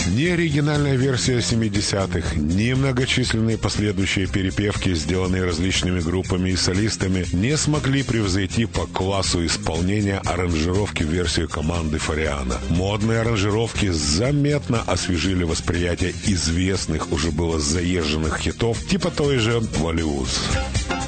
Ни оригинальная версия 70-х, ни многочисленные последующие перепевки, сделанные различными группами и солистами, не смогли превзойти по классу исполнения аранжировки в версии команды Фариана. Модные аранжировки заметно освежили восприятие известных, уже было заезженных хитов, типа той же «Валиуз».